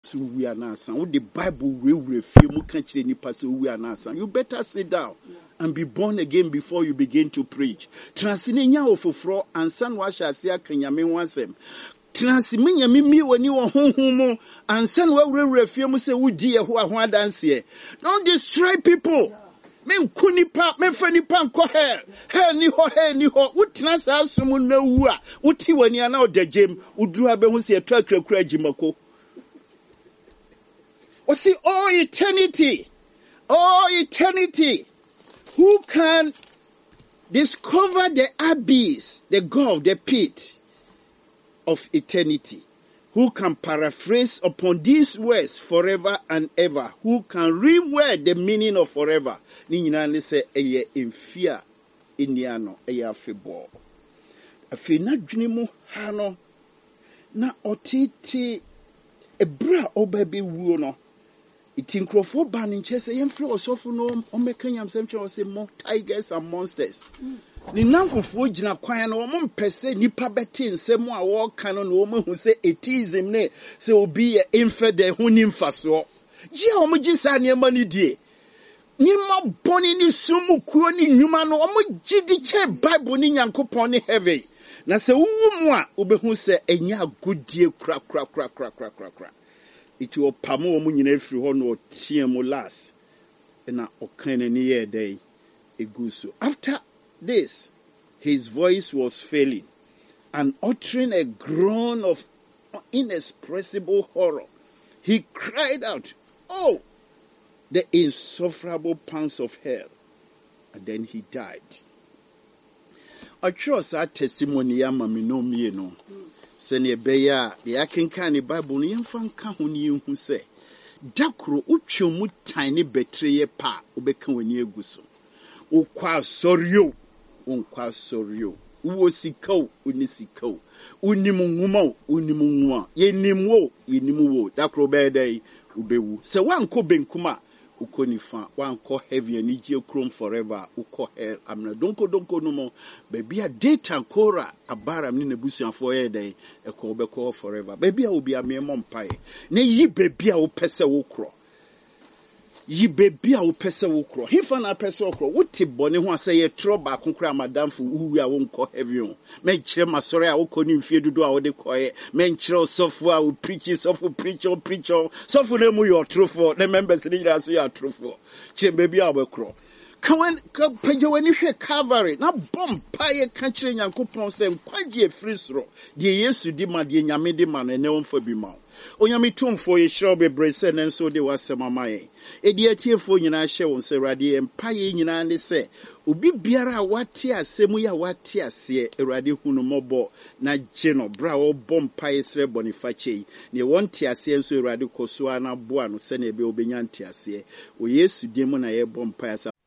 so we are not saying what the Bible will refuse mu kanchire nipa so we are not saying. You better sit down and be born again before you begin to preach. Transinya ofofro ansan wa hyase akanyame wansem. Transimenya mimi wani wo honhom ansan wa refuse mu se wudi ho adanse. Don't destroy people. Men kunipa men fanipa nko he ni ho wutina sa asum na wu a wuti wani ana odajem uduru abehu se eto akrakura agimako. O see, oh eternity, who can discover the abyss, the gulf, the pit of eternity? Who can paraphrase upon these words forever and ever? Who can reword the meaning of forever? Ni nyina say eye emfia eniano eye afebo. Afi na dwene mu ha no na otiti ebra obabe wuo no. Iti nkrofo ba ne nche say yemfre osofo no omekanyam semche o say more tigers and monsters. Ni namfofo gina kwan na wo mpese nipa beti nsem a wo kan no wo mahu say atheism ne say obi ye infidel hu ni mfaso ji a wo gi sa ne ma ni die ni ma boni ni sumu kuo ni nwuma no wo gi di che Bible ni Nyankopon ni heaven na say wo mu a obehu say enya agodie kra it will pamo wo mu nyina afiri ho no tie mu last na okan ni ye dey eguso. After this, his voice was failing, and uttering a groan of inexpressible horror, he cried out, "Oh, the insufferable pangs of hell!" And then he died. I trust our testimony, Yamami no me no. Sene beya, the akinka ni Bible ni yemfanka huni hu se. Dakro utwe mu tiny betrayal pa ubeka weni eguso. Ukwa soryo. Unkwa soryo. Uwo sikao, unisikao. Unimu nguma, unimu nguma. Yenimu wo. Dakro bede ubewu. Se wanko benkuma. Uko nifa. Wanko heavy and ije chrome forever. Uko hell. Amna donko no mo. Baby a data kora. Abara mni nebusi anfoye day. Eko ubeko forever. Baby a ubi a me mompaye. Ne yi baby a upese ukro. Yi baby a upese ukro. Hifa na pese ukro. Uti boni huwa se ye troba kunkura madamfu uwe a unko heavy. Menchire masore a uko ni mfie dudu a ode koye. Menchire sofu a preach sofu nemu yo truthful. Ne members ni jira so ya truthful. Chire baby a ukro. Kawan pejawani hwe Calvary na bompa ye kanchire Nyankopon se nkwaje efrisro de Yesu di ma de nyame di ma na ne wonfa bi ma onyame tumfo ye hye bebre se nenso de wasema ye edi atiefo nyina hye won se Awurade empa ye nyina ne se obi biara a wate asemu ya wate ase Awurade hunu mobo na gye no bra wo bompa ye sre bonifache ne wonte ase enso Awurade koso ana boa no se na ebe obenya nte ase o Yesu di mu na ye bompa